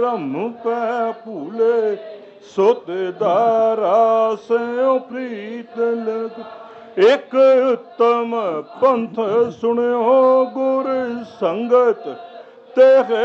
ब्रह्म पै भूले सुतदारा स्यों प्रीत लग। एक उत्तम पंथ सुनियो गुर संगत ते